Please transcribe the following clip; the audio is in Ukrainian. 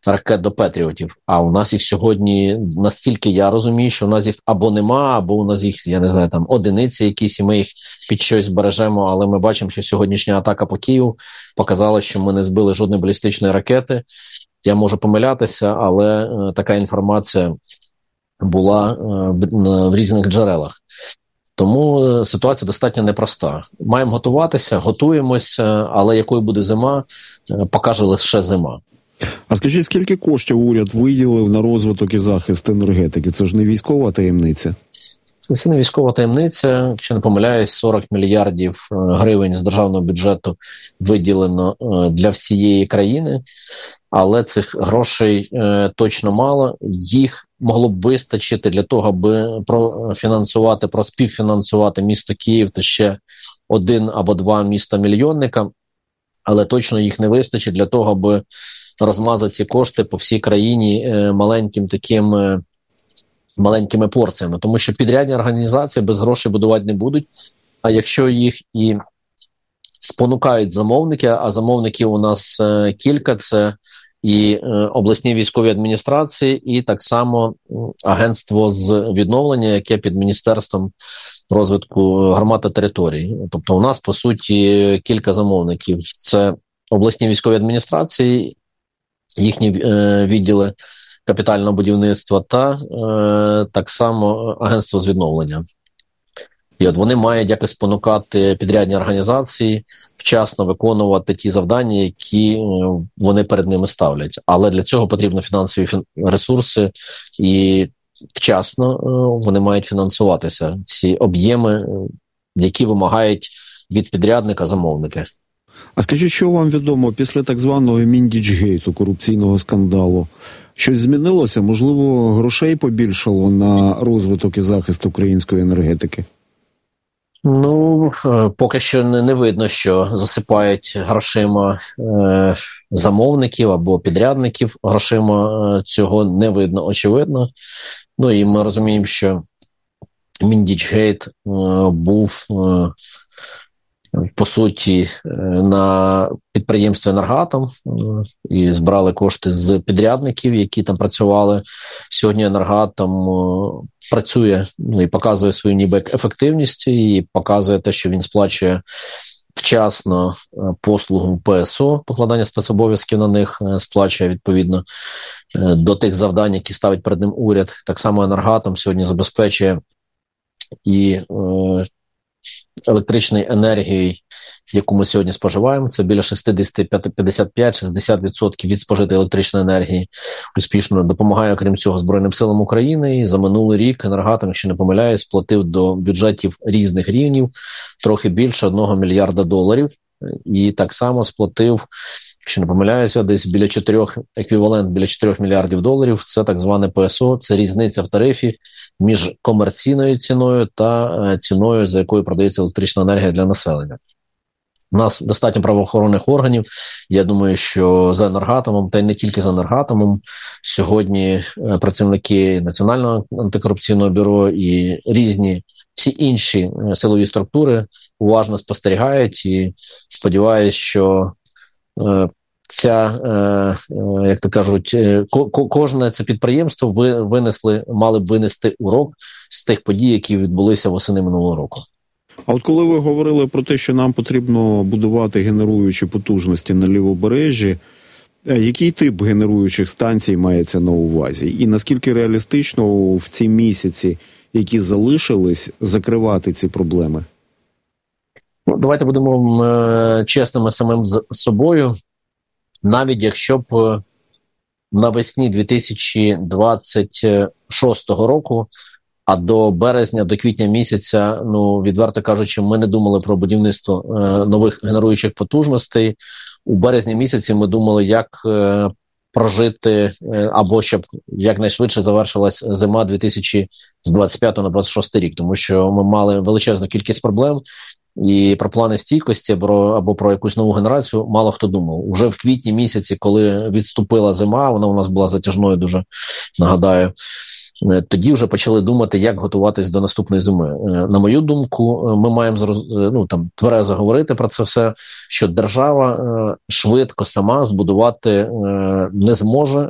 ракет до Петріотів. А у нас їх сьогодні, настільки я розумію, що у нас їх або нема, або у нас їх, я не знаю, там одиниці якісь, і ми їх під щось бережемо. Але ми бачимо, що сьогоднішня атака по Києву показала, що ми не збили жодної балістичної ракети. Я можу помилятися, але така інформація була в різних джерелах. Тому ситуація достатньо непроста. Маємо готуватися, готуємося, але якою буде зима, покаже лише зима. А скажіть, скільки коштів уряд виділив на розвиток і захист енергетики? Це ж не військова таємниця? Це не військова таємниця. Якщо не помиляюсь, 40 мільярдів гривень з державного бюджету виділено для всієї країни. Але цих грошей точно мало. Їх могло б вистачити для того, аби співфінансувати місто Київ та ще один або два міста-мільйонника. Але точно їх не вистачить для того, аби розмазати ці кошти по всій країні маленькими порціями. Тому що підрядні організації без грошей будувати не будуть. А якщо їх і спонукають замовники, а замовників у нас кілька, це і обласні військові адміністрації, і так само агентство з відновлення, яке під Міністерством розвитку громад та територій. Тобто у нас, по суті, кілька замовників. Це обласні військові адміністрації, їхні відділи капітального будівництва та так само агентство з відновлення. І от вони мають якось спонукати підрядні організації вчасно виконувати ті завдання, які вони перед ними ставлять. Але для цього потрібно фінансові ресурси, і вчасно вони мають фінансуватися. Ці об'єми, які вимагають від підрядника замовники. А скажіть, що вам відомо після так званого Міндічгейту, корупційного скандалу? Щось змінилося? Можливо, грошей побільшало на розвиток і захист української енергетики? Ну, поки що не видно, що засипають грошима замовників або підрядників грошима. Цього не видно, очевидно. Ну і ми розуміємо, що Міндічгейт був, по суті, на підприємстві «Енергоатом» і збирали кошти з підрядників, які там працювали. Сьогодні «Енергоатом» працює і показує свою ніби ефективність, і показує те, що він сплачує вчасно послугу ПСО, покладання спецобов'язків на них, сплачує відповідно до тих завдань, які ставить перед ним уряд. Так само «Енергоатом» сьогодні забезпечує і електричної енергії, яку ми сьогодні споживаємо. Це біля 55-60% від спожитої електричної енергії. Успішно допомагає, крім цього, Збройним силам України. І за минулий рік «Енергоатом», якщо не помиляюсь, сплатив до бюджетів різних рівнів трохи більше $1 мільярда. І так само сплатив, якщо не помиляюся, десь еквівалент біля 4 мільярдів доларів. Це так зване ПСО, це різниця в тарифі між комерційною ціною та ціною, за якою продається електрична енергія для населення. У нас достатньо правоохоронних органів. Я думаю, що за «Енергоатомом», та й не тільки за «Енергоатомом», сьогодні працівники Національного антикорупційного бюро і різні всі інші силові структури уважно спостерігають, і сподіваюся, що як то кажуть, кожне це підприємство мали б винести урок з тих подій, які відбулися восени минулого року. А от коли ви говорили про те, що нам потрібно будувати генеруючі потужності на Лівобережжі, який тип генеруючих станцій мається на увазі? І наскільки реалістично в ці місяці, які залишились, закривати ці проблеми? Давайте будемо чесними самим з собою. Навіть якщо б навесні 2026 року, а до березня, до квітня місяця, відверто кажучи, ми не думали про будівництво нових генеруючих потужностей. У березні місяці ми думали, як прожити, або щоб якнайшвидше завершилась зима 2025 на 26 рік, тому що ми мали величезну кількість проблем, і про плани стійкості або про якусь нову генерацію мало хто думав. Уже в квітні місяці, коли відступила зима, вона у нас була затяжною дуже, нагадаю, тоді вже почали думати, як готуватись до наступної зими. На мою думку, ми маємо тверезо говорити про це все, що держава швидко сама збудувати не зможе